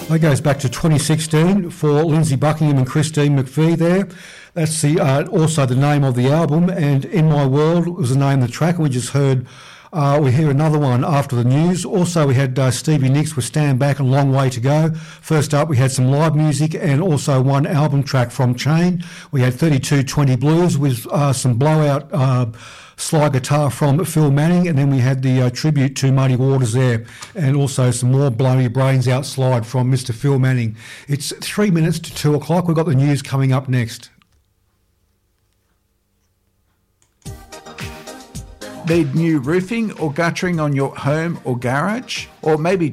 That goes back to 2016 for Lindsay Buckingham and Christine McVie there. That's also the name of the album, and In My World was the name of the track. And we just heard, we hear another one after the news. Also, we had Stevie Nicks with Stand Back and Long Way to Go. First up, we had some live music and also one album track from Chain. We had 3220 Blues with some blowout slide guitar from Phil Manning, and then we had the tribute to Muddy Waters there, and also some more Blow Your Brains Out slide from Mr. Phil Manning. It's 3 minutes to 2 o'clock. We've got the news coming up next. Need new roofing or guttering on your home or garage? Or maybe